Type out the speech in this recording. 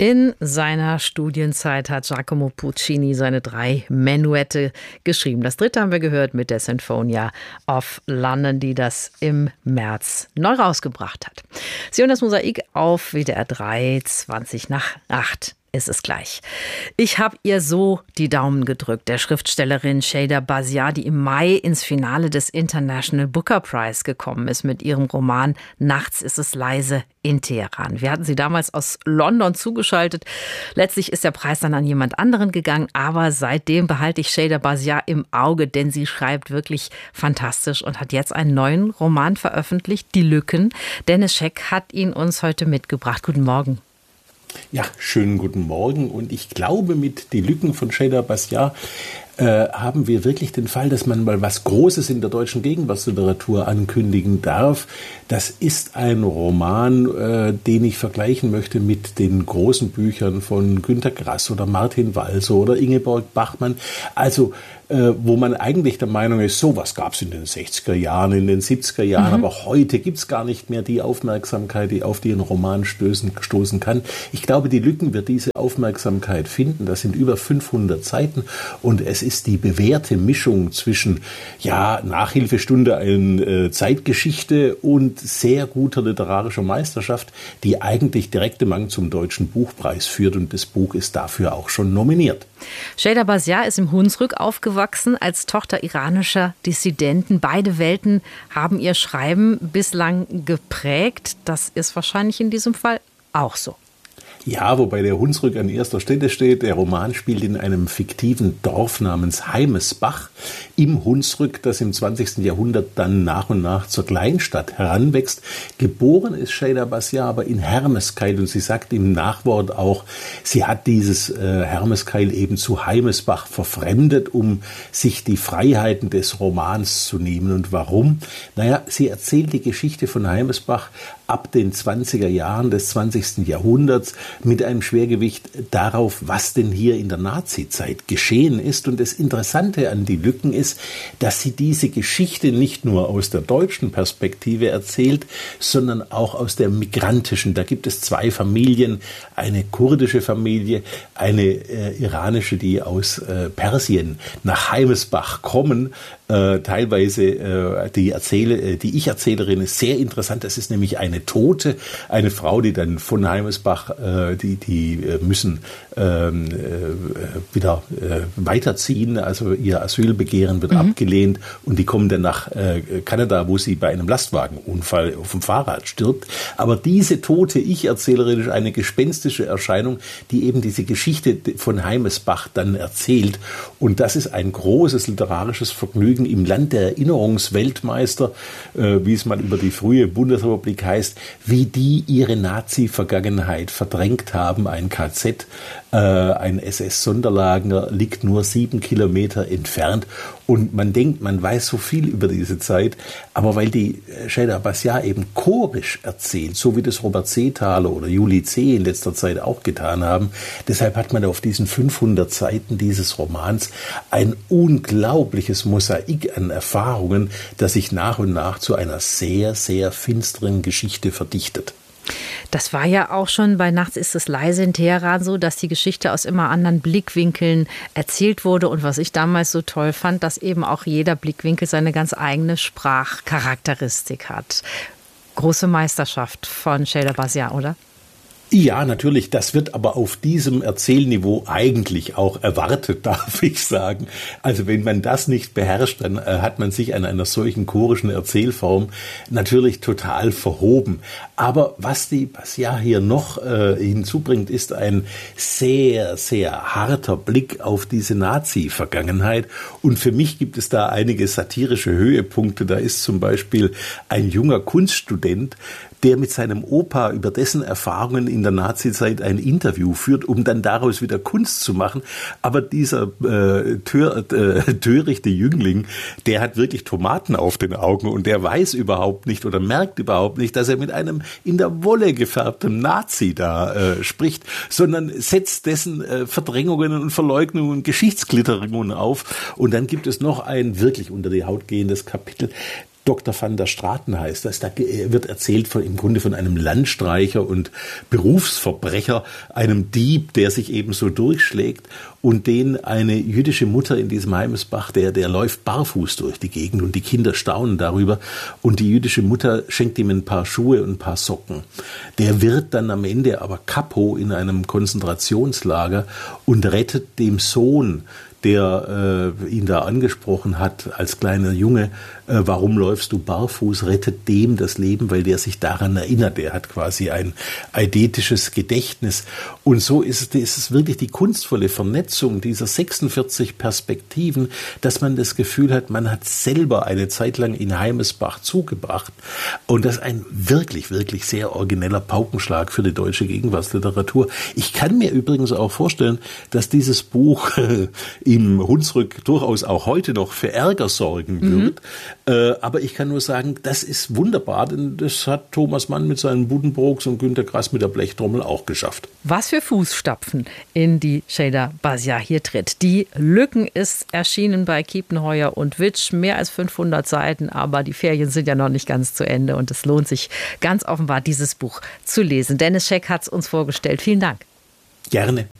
In seiner Studienzeit hat Giacomo Puccini seine 3 Menuette geschrieben. Das 3. haben wir gehört mit der Sinfonia of London, die das im März neu rausgebracht hat. Sie hören das Mosaik auf WDR 3, 7:20 ist es gleich. Ich habe ihr so die Daumen gedrückt, der Schriftstellerin Cheyda Basiar, die im Mai ins Finale des International Booker Prize gekommen ist mit ihrem Roman Nachts ist es leise in Teheran. Wir hatten sie damals aus London zugeschaltet. Letztlich ist der Preis dann an jemand anderen gegangen, aber seitdem behalte ich Cheyda Basiar im Auge, denn sie schreibt wirklich fantastisch und hat jetzt einen neuen Roman veröffentlicht, Die Lücken. Dennis Scheck hat ihn uns heute mitgebracht. Guten Morgen. Ja, schönen guten Morgen. Und ich glaube, mit Die Lücken von Cheyda Basiar haben wir wirklich den Fall, dass man mal was Großes in der deutschen Gegenwartsliteratur ankündigen darf. Das ist ein Roman, den ich vergleichen möchte mit den großen Büchern von Günter Grass oder Martin Walser oder Ingeborg Bachmann. Also wo man eigentlich der Meinung ist, sowas gab es in den 60er Jahren, in den 70er Jahren, aber heute gibt es gar nicht mehr die Aufmerksamkeit, die auf den Roman stoßen kann. Ich glaube, Die Lücken wird diese Aufmerksamkeit finden. Das sind über 500 Seiten und es ist die bewährte Mischung zwischen Nachhilfestunde in Zeitgeschichte und sehr guter literarischer Meisterschaft, die eigentlich direkt im Mang zum Deutschen Buchpreis führt und das Buch ist dafür auch schon nominiert. Cheyda Basiar ist im Hunsrück aufgewachsen als Tochter iranischer Dissidenten. Beide Welten haben ihr Schreiben bislang geprägt. Das ist wahrscheinlich in diesem Fall auch so. Ja, wobei der Hunsrück an erster Stelle steht. Der Roman spielt in einem fiktiven Dorf namens Heimesbach im Hunsrück, das im 20. Jahrhundert dann nach und nach zur Kleinstadt heranwächst. Geboren ist Cheyda Basiar aber in Hermeskeil und sie sagt im Nachwort auch, sie hat dieses Hermeskeil eben zu Heimesbach verfremdet, um sich die Freiheiten des Romans zu nehmen. Und warum? Naja, sie erzählt die Geschichte von Heimesbach ab den 20er Jahren des 20. Jahrhunderts mit einem Schwergewicht darauf, was denn hier in der Nazizeit geschehen ist. Und das Interessante an Die Lücken ist, dass sie diese Geschichte nicht nur aus der deutschen Perspektive erzählt, sondern auch aus der migrantischen. Da gibt es 2 Familien, eine kurdische Familie, eine iranische, die aus Persien nach Heimesbach kommen. Teilweise die Ich-Erzählerin ist sehr interessant. Das ist nämlich eine Tote, eine Frau, die dann von Heimesbach, die müssen wieder weiterziehen. Also ihr Asylbegehren wird abgelehnt und die kommen dann nach Kanada, wo sie bei einem Lastwagenunfall auf dem Fahrrad stirbt. Aber diese tote Ich-Erzählerin ist eine gespenstische Erscheinung, die eben diese Geschichte von Heimesbach dann erzählt. Und das ist ein großes literarisches Vergnügen im Land der Erinnerungsweltmeister, wie es mal über die frühe Bundesrepublik heißt, wie die ihre Nazi-Vergangenheit verdrängt haben. Ein KZ, ein SS-Sonderlager liegt nur 7 Kilometer entfernt und man denkt, man weiß so viel über diese Zeit, aber weil die Cheyda Basiar eben chorisch erzählt, so wie das Robert Seethaler oder Julie C. in letzter Zeit auch getan haben, deshalb hat man auf diesen 500 Seiten dieses Romans ein unglaubliches Mosaik an Erfahrungen, das sich nach und nach zu einer sehr, sehr finsteren Geschichte verdichtet. Das war ja auch schon bei Nachts ist es leise in Teheran so, dass die Geschichte aus immer anderen Blickwinkeln erzählt wurde. Und was ich damals so toll fand, dass eben auch jeder Blickwinkel seine ganz eigene Sprachcharakteristik hat. Große Meisterschaft von Cheyda Basiar, oder? Ja, natürlich. Das wird aber auf diesem Erzählniveau eigentlich auch erwartet, darf ich sagen. Also wenn man das nicht beherrscht, dann hat man sich an einer solchen chorischen Erzählform natürlich total verhoben. Aber was die Basiar hier noch hinzubringt, ist ein sehr, sehr harter Blick auf diese Nazi-Vergangenheit. Und für mich gibt es da einige satirische Höhepunkte. Da ist zum Beispiel ein junger Kunststudent, der mit seinem Opa über dessen Erfahrungen in der Nazizeit ein Interview führt, um dann daraus wieder Kunst zu machen. Aber dieser törichte Jüngling, der hat wirklich Tomaten auf den Augen und der weiß überhaupt nicht oder merkt überhaupt nicht, dass er mit einem in der Wolle gefärbten Nazi da spricht, sondern setzt dessen Verdrängungen und Verleugnungen und Geschichtsklitterungen auf. Und dann gibt es noch ein wirklich unter die Haut gehendes Kapitel. Dr. van der Straten heißt das. Da wird erzählt im Grunde von einem Landstreicher und Berufsverbrecher, einem Dieb, der sich eben so durchschlägt und den eine jüdische Mutter in diesem Heimesbach, der läuft barfuß durch die Gegend und die Kinder staunen darüber und die jüdische Mutter schenkt ihm ein paar Schuhe und ein paar Socken. Der wird dann am Ende aber Kapo in einem Konzentrationslager und rettet dem Sohn, der ihn da angesprochen hat als kleiner Junge, warum läufst du barfuß, rettet dem das Leben, weil der sich daran erinnert. Der hat quasi ein eidetisches Gedächtnis. Und so ist es wirklich die kunstvolle Vernetzung dieser 46 Perspektiven, dass man das Gefühl hat, man hat selber eine Zeit lang in Heimesbach zugebracht. Und das ist ein wirklich, wirklich sehr origineller Paukenschlag für die deutsche Gegenwartsliteratur. Ich kann mir übrigens auch vorstellen, dass dieses Buch im Hunsrück durchaus auch heute noch für Ärger sorgen wird. Aber ich kann nur sagen, das ist wunderbar, denn das hat Thomas Mann mit seinen Buddenbrooks und Günter Grass mit der Blechtrommel auch geschafft. Was für Fußstapfen in die Ceyda Bazia hier tritt. Die Lücken ist erschienen bei Kiepenheuer und Witsch, mehr als 500 Seiten, aber die Ferien sind ja noch nicht ganz zu Ende und es lohnt sich ganz offenbar, dieses Buch zu lesen. Dennis Scheck hat es uns vorgestellt. Vielen Dank. Gerne.